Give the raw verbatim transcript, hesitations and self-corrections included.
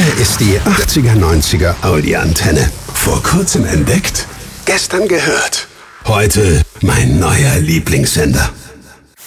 ist die achtziger neunziger Audi-Antenne. Vor kurzem entdeckt, gestern gehört. Heute mein neuer Lieblingssender.